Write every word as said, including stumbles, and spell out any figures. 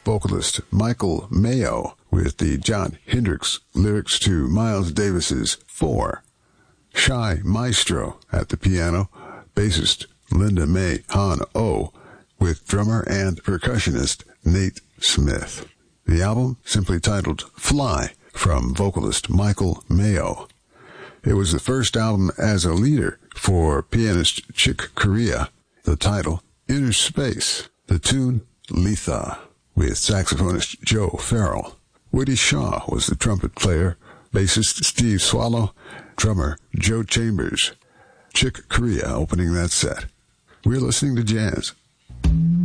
vocalist Michael Mayo with the John Hendricks lyrics to Miles Davis's Four. Shy Maestro at the piano, bassist Linda May Han Oh, with drummer and percussionist Nate Smith. The album simply titled Fly from vocalist Michael Mayo. It was the first album as a leader for pianist Chick Corea. The title, Inner Space. The tune, Letha, with saxophonist Joe Farrell. Woody Shaw was the trumpet player, bassist Steve Swallow, drummer Joe Chambers. Chick Corea opening that set. We're listening to jazz.